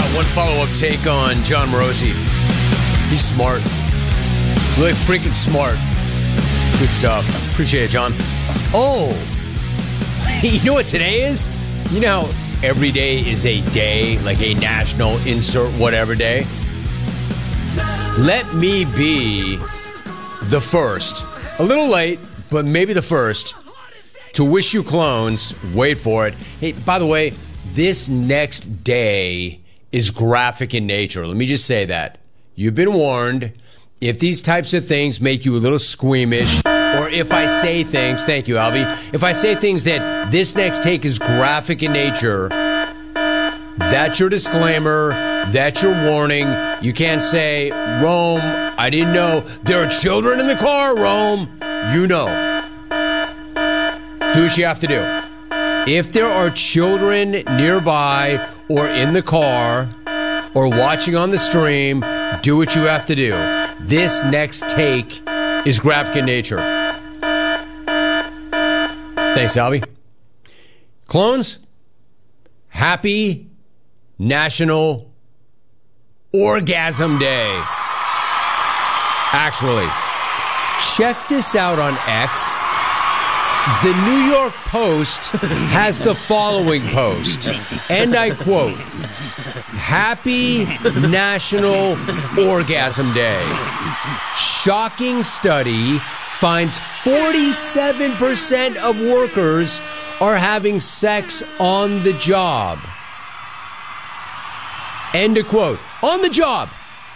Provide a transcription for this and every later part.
one follow-up take on John Morosi. He's smart. Really freaking smart. Good stuff. Appreciate it, John. Oh, you know what today is? You know how every day is a day, like a national insert whatever day? Let me be the first, a little late, but maybe the first, to wish you clones, wait for it. Hey, by the way, this next day is graphic in nature. Let me just say that. You've been warned. If these types of things make you a little squeamish, or if I say things, thank you, Alvy, if I say things that this next take is graphic in nature, that's your disclaimer, that's your warning. You can't say, Rome, I didn't know. There are children in the car, Rome. You know. Do what you have to do. If there are children nearby or in the car or watching on the stream, do what you have to do. This next take is graphic in nature. Thanks, Albie. Clones, happy National Orgasm Day. Actually, check this out on X. The New York Post has the following post, and I quote, Happy National Orgasm Day. Shocking study finds 47% of workers are having sex on the job. End of quote. On the job.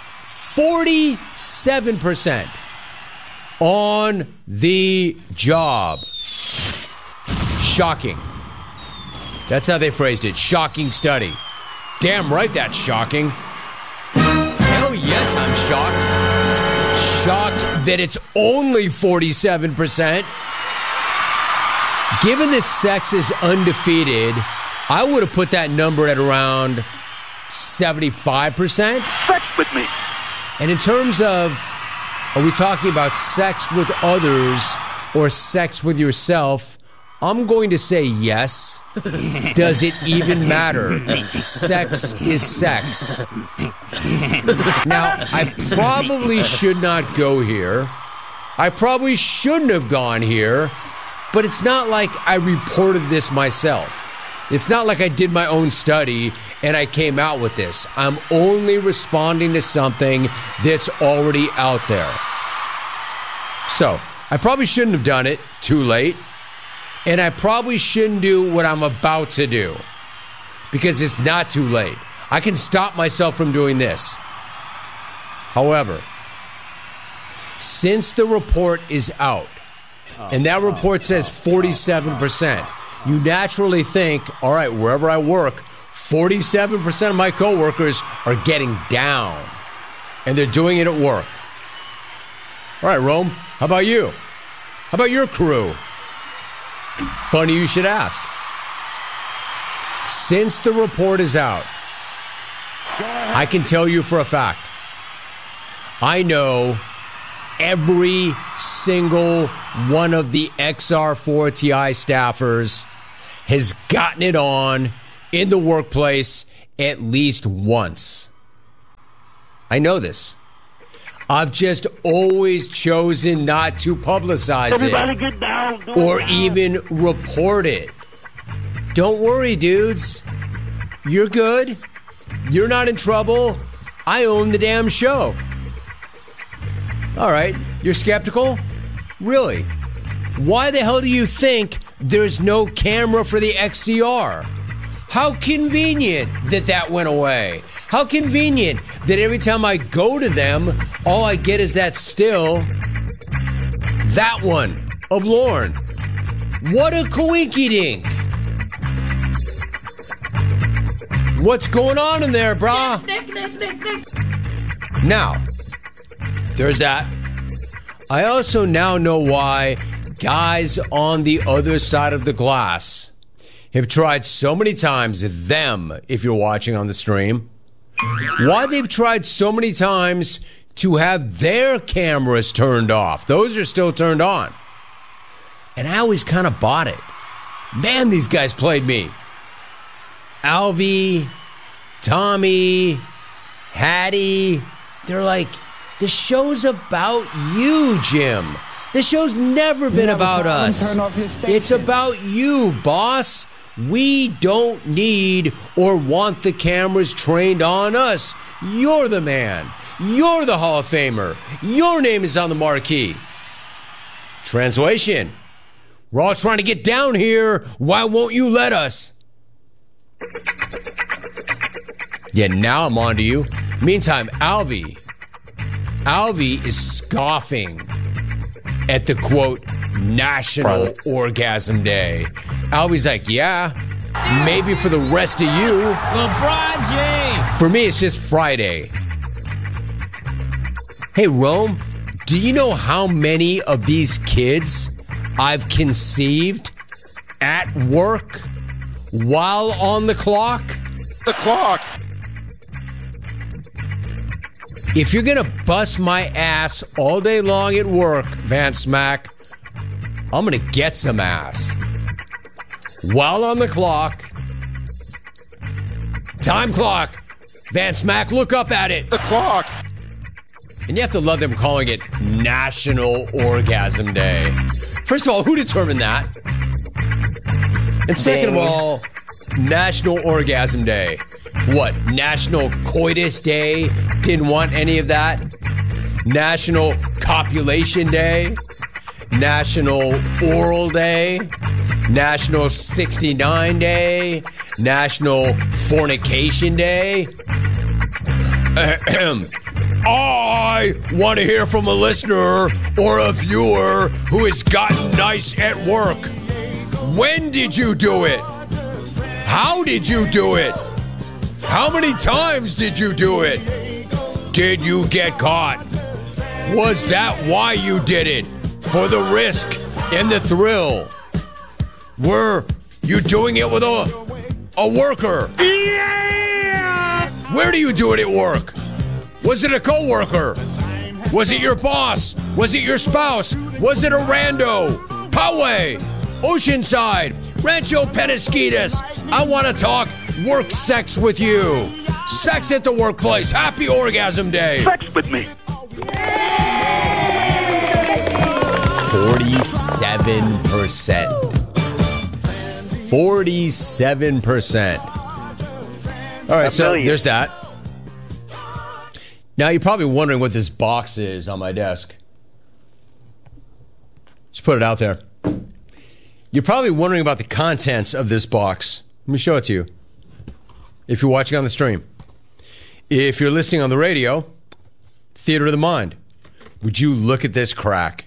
47% on the job. Shocking. That's how they phrased it. Shocking study. Damn right that's shocking. Hell yes, I'm shocked. Shocked that it's only 47%. Given that sex is undefeated, I would have put that number at around 75%. Sex with me. And in terms of, are we talking about sex with others or sex with yourself? I'm going to say yes. Does it even matter? Sex is sex. Now, I probably should not go here. I probably shouldn't have gone here. But it's not like I reported this myself. It's not like I did my own study and I came out with this. I'm only responding to something that's already out there. So, I probably shouldn't have done it. Too late. And I probably shouldn't do what I'm about to do. Because it's not too late. I can stop myself from doing this. However, since the report is out, and that report says 47%, you naturally think, all right, wherever I work, 47% of my coworkers are getting down. And they're doing it at work. All right, Rome, how about you? How about your crew? Funny you should ask. Since the report is out, I can tell you for a fact, I know every single one of the XR4TI staffers has gotten it on in the workplace at least once. I know this. I've just always chosen not to publicize Everybody it get down, or even report it. Don't worry, dudes. You're good. You're not in trouble. I own the damn show. All right, you're skeptical? Really? Why the hell do you think there's no camera for the XCR? How convenient that that went away. How convenient that every time I go to them, all I get is that still. That one of Lorne. What a coinky-dink. What's going on in there, brah? Now, there's that. I also now know why guys on the other side of the glass have tried so many times, them, if you're watching on the stream, why they've tried so many times to have their cameras turned off. Those are still turned on. And I always kind of bought it. Man, these guys played me. Alvy, Tommy, Hattie, they're like, the show's about you, Jim. The show's never been about us. It's about you, boss. We don't need or want the cameras trained on us. You're the man. You're the Hall of Famer. Your name is on the marquee. Translation. We're all trying to get down here. Why won't you let us? Yeah, now I'm on to you. Meantime, Alvy is scoffing at the, quote, National Orgasm Day. Alvy's like, yeah, maybe for the rest of you. LeBron James. For me, it's just Friday. Hey, Rome, do you know how many of these kids I've conceived at work while on the clock? The clock. If you're going to bust my ass all day long at work, Van Smack, I'm going to get some ass. While on the clock. Time clock. Van Smack, look up at it. The clock. And you have to love them calling it National Orgasm Day. First of all, who determined that? And second of all, National Orgasm Day. What, National Coitus Day? Didn't want any of that? National Copulation Day? National Oral Day? National 69 Day? National Fornication Day? I want to hear from a listener or a viewer who has gotten nice at work. When did you do it? How did you do it? How many times did you do it? Did you get caught? Was that why you did it? For the risk and the thrill? Were you doing it with a worker? Yeah! Where do you do it at work? Was it a coworker? Was it your boss? Was it your spouse? Was it a rando? Poway, Oceanside, Rancho Penasquitos. I want to talk work sex with you. Sex at the workplace. Happy Orgasm Day. Sex with me. 47%. 47%. All right, so there's that. Now, you're probably wondering what this box is on my desk. Just put it out there. You're probably wondering about the contents of this box. Let me show it to you. If you're watching on the stream. If you're listening on the radio, Theater of the Mind. Would you look at this crack?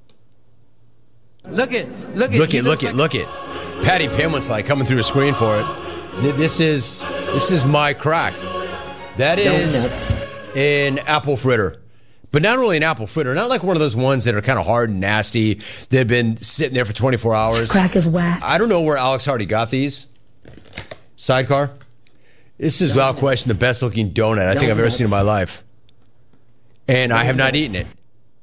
Look it. Patty Pimlet's like coming through a screen for it. This is my crack. That is an apple fritter. But not really an apple fritter. Not like one of those ones that are kind of hard and nasty that have been sitting there for 24 hours. Crack is whack. I don't know where Alex Hardy got these. Sidecar. This is without question the best looking donut I think I've ever seen in my life. And I have not eaten it.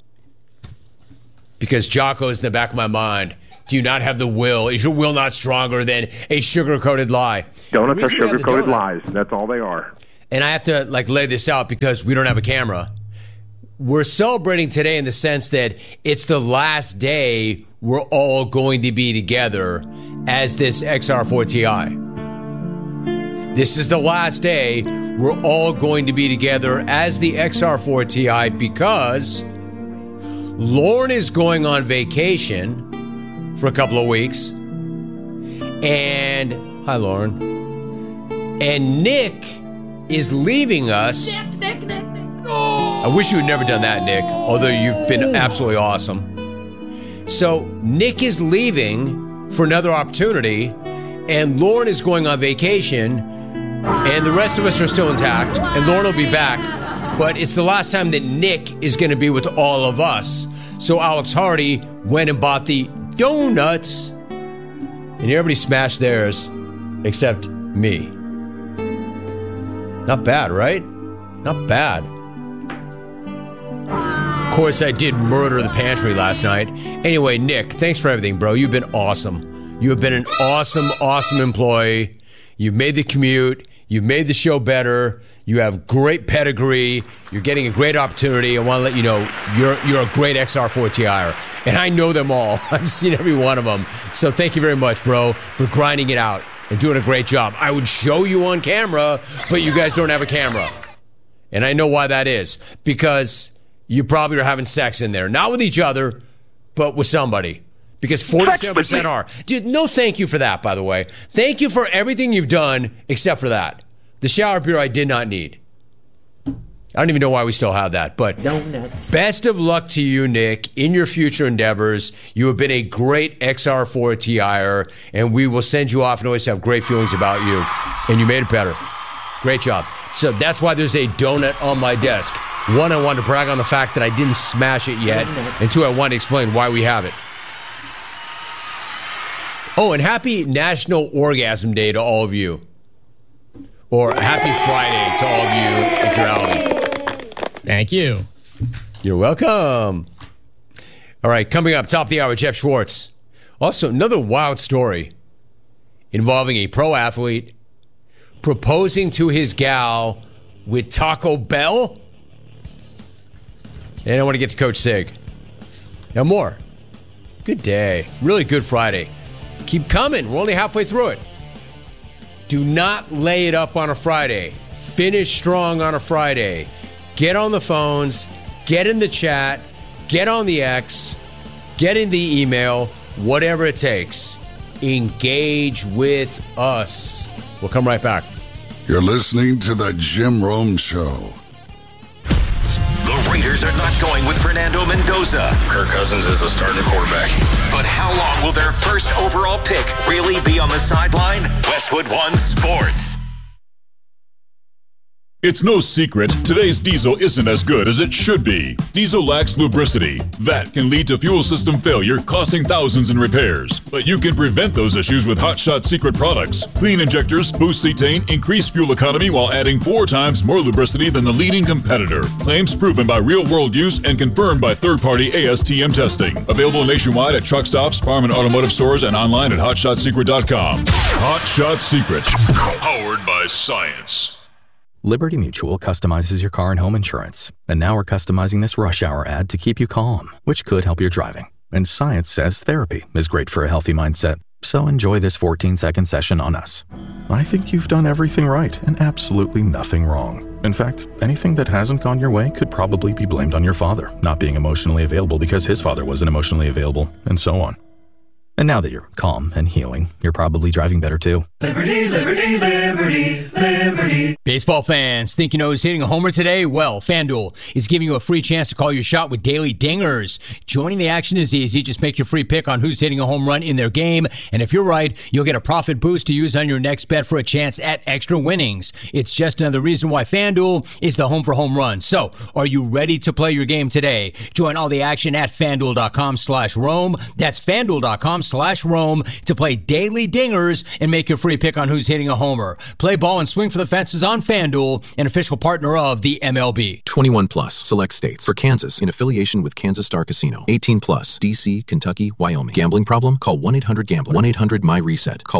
Because Jocko is in the back of my mind. Do you not have the will? Is your will not stronger than a sugar-coated lie? Donuts are sugar-coated lies. That's all they are. And I have to lay this out because we don't have a camera. We're celebrating today in the sense that it's the last day we're all going to be together as this XR4 Ti. This is the last day we're all going to be together as the XR4 Ti because Lauren is going on vacation for a couple of weeks. And, hi Lauren. And Nick is leaving us. Nick. I wish you had never done that, Nick, although you've been absolutely awesome. So Nick is leaving for another opportunity, and Lauren is going on vacation, and the rest of us are still intact, and Lauren will be back, but it's the last time that Nick is going to be with all of us. So Alex Hardy went and bought the donuts, and everybody smashed theirs except me. Not bad, right? Not bad. Of course, I did murder the pantry last night. Anyway, Nick, thanks for everything, bro. You've been awesome. You have been an awesome, awesome employee. You've made the commute. You've made the show better. You have great pedigree. You're getting a great opportunity. I want to let you know you're a great XR4 TIer. And I know them all. I've seen every one of them. So thank you very much, bro, for grinding it out and doing a great job. I would show you on camera, but you guys don't have a camera. And I know why that is. Because you probably are having sex in there. Not with each other, but with somebody. Because 47% are. Dude, no thank you for that, by the way. Thank you for everything you've done except for that. The shower bureau I did not need. I don't even know why we still have that. But donuts. Best of luck to you, Nick, in your future endeavors. You have been a great XR4 TIer, and we will send you off and always have great feelings about you. And you made it better. Great job. So that's why there's a donut on my desk. One, I wanted to brag on the fact that I didn't smash it yet. And two, I wanted to explain why we have it. Oh, and happy National Orgasm Day to all of you. Or happy Friday to all of you if you're Alvy. Thank you. You're welcome. All right, coming up, top of the hour, Jeff Schwartz. Also, another wild story involving a pro athlete proposing to his gal with Taco Bell. And I want to get to Coach Sig. Now more. Good day. Really good Friday. Keep coming. We're only halfway through it. Do not lay it up on a Friday. Finish strong on a Friday. Get on the phones. Get in the chat. Get on the X. Get in the email. Whatever it takes. Engage with us. We'll come right back. You're listening to The Jim Rome Show. The Raiders are not going with Fernando Mendoza. Kirk Cousins is the starting quarterback. But how long will their first overall pick really be on the sideline? Westwood One Sports. It's no secret, today's diesel isn't as good as it should be. Diesel lacks lubricity. That can lead to fuel system failure, costing thousands in repairs. But you can prevent those issues with Hot Shot Secret products. Clean injectors, boost cetane, increase fuel economy while adding 4 times more lubricity than the leading competitor. Claims proven by real-world use and confirmed by third-party ASTM testing. Available nationwide at truck stops, farm and automotive stores, and online at hotshotsecret.com. Hot Shot Secret. Powered by science. Liberty Mutual customizes your car and home insurance. And now we're customizing this rush hour ad to keep you calm, which could help your driving. And science says therapy is great for a healthy mindset. So enjoy this 14-second session on us. I think you've done everything right and absolutely nothing wrong. In fact, anything that hasn't gone your way could probably be blamed on your father not being emotionally available because his father wasn't emotionally available, and so on. And now that you're calm and healing, you're probably driving better too. Liberty, liberty, liberty, liberty. Baseball fans, think you know who's hitting a homer today? Well, FanDuel is giving you a free chance to call your shot with daily dingers. Joining the action is easy. Just make your free pick on who's hitting a home run in their game. And if you're right, you'll get a profit boost to use on your next bet for a chance at extra winnings. It's just another reason why FanDuel is the home for home runs. So, are you ready to play your game today? Join all the action at FanDuel.com/Rome. That's FanDuel.com/Rome to play daily dingers and make your free pick on who's hitting a homer. Play ball and swing for the fences on FanDuel, an official partner of the MLB. 21 plus, select states. For Kansas, in affiliation with Kansas Star Casino. 18 plus, D.C., Kentucky, Wyoming. Gambling problem? Call 1-800-GAMBLER. 1-800-MY-RESET. Call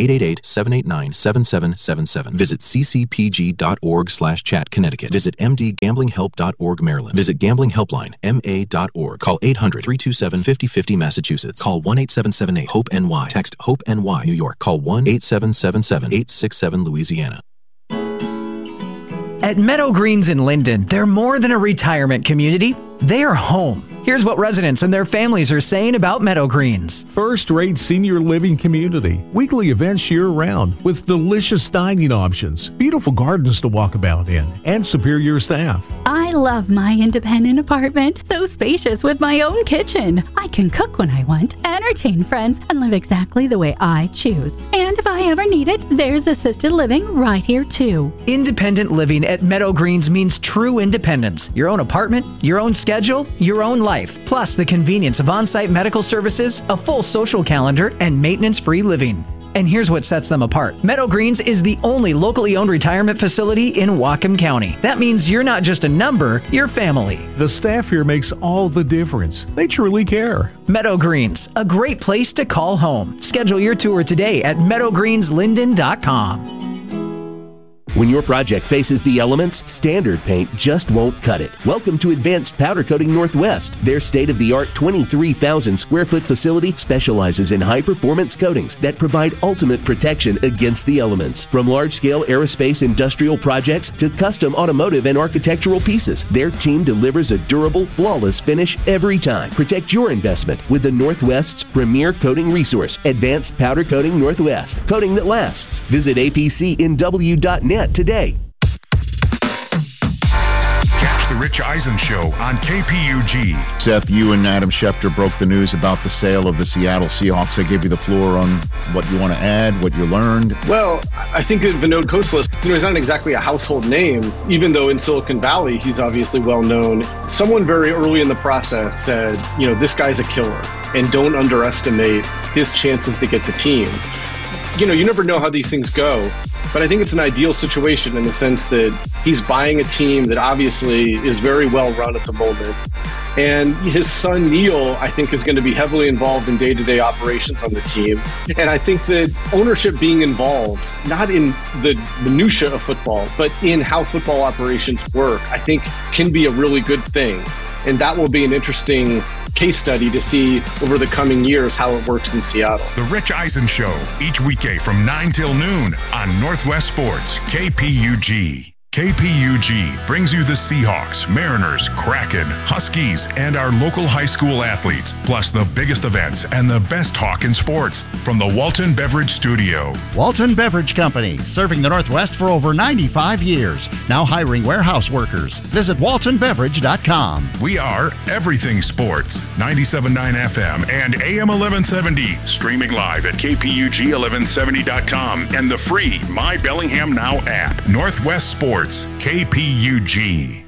1-888-789-7777. Visit ccpg.org/chat, Connecticut. Visit mdgamblinghelp.org, Maryland. Visit gamblinghelpline, ma.org. Call 800-327-5050, Massachusetts. Call 1-877-8-HOPE-NY. Text HOPE-NY, New York. Call 1-877-867, Louisiana. At Meadow Greens in Linden, they're more than a retirement community. They are home. Here's what residents and their families are saying about Meadow Greens. First-rate senior living community. Weekly events year-round with delicious dining options, beautiful gardens to walk about in, and superior staff. I love my independent apartment. So spacious with my own kitchen. I can cook when I want, entertain friends, and live exactly the way I choose. And if I ever need it, there's assisted living right here too. Independent living at Meadow Greens means true independence. Your own apartment, your own schedule, your own life. Plus the convenience of on-site medical services, a full social calendar, and maintenance-free living. And here's what sets them apart. Meadow Greens is the only locally owned retirement facility in Whatcom County. That means you're not just a number, you're family. The staff here makes all the difference. They truly care. Meadow Greens, a great place to call home. Schedule your tour today at meadowgreenslinden.com. When your project faces the elements, standard paint just won't cut it. Welcome to Advanced Powder Coating Northwest. Their state-of-the-art 23,000 square foot facility specializes in high-performance coatings that provide ultimate protection against the elements. From large-scale aerospace industrial projects to custom automotive and architectural pieces, their team delivers a durable, flawless finish every time. Protect your investment with the Northwest's premier coating resource, Advanced Powder Coating Northwest. Coating that lasts. Visit apcnw.net today. Catch The Rich Eisen Show on KPUG. Seth, you and Adam Schefter broke the news about the sale of the Seattle Seahawks. I gave you the floor on what you want to add, what you learned. Well, I think that Vinod Khosla, he's not exactly a household name, even though in Silicon Valley, he's obviously well known. Someone very early in the process said, this guy's a killer, and don't underestimate his chances to get the team. You never know how these things go, but I think it's an ideal situation in the sense that he's buying a team that obviously is very well run at the moment. And his son, Neil, I think is going to be heavily involved in day-to-day operations on the team. And I think that ownership being involved, not in the minutia of football, but in how football operations work, I think can be a really good thing. And that will be an interesting case study to see over the coming years how it works in Seattle. The Rich Eisen Show, each weekday from 9 till noon on Northwest Sports, KPUG. KPUG brings you the Seahawks, Mariners, Kraken, Huskies, and our local high school athletes, plus the biggest events and the best talk in sports from the Walton Beverage Studio. Walton Beverage Company, serving the Northwest for over 95 years. Now hiring warehouse workers. Visit waltonbeverage.com. We are everything sports. 97.9 FM and AM 1170. Streaming live at KPUG1170.com and the free My Bellingham Now app. Northwest Sports, KPUG.